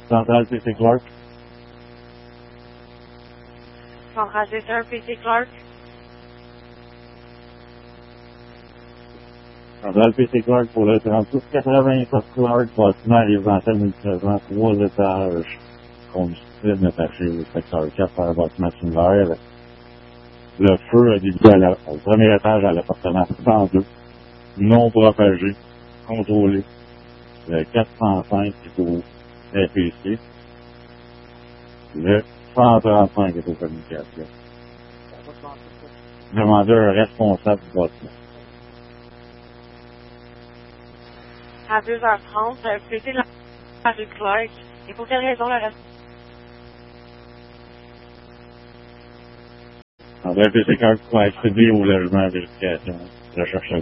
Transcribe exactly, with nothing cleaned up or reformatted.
Centrale P C Clark. Centrale C C un P C Clark. Centrale P C Clark pour le trente-six quatre-vingt-sept Clark, bâtiment résidentiel multilogement, trois étages, combustible attaché au secteur quatre par un bâtiment similaire. Le feu a débuté à la, au premier étage à l'appartement cent deux, non propagé, contrôlé. Le quatre cent cinq est au F P C. Le cent trente-cinq est aux communications. Demandez un responsable du bâtiment. À deux heures trente, P C de la rue Clark. Et pour quelle raison le reste? En vrai, P C Clark pour accéder au logement à vérification. Recherche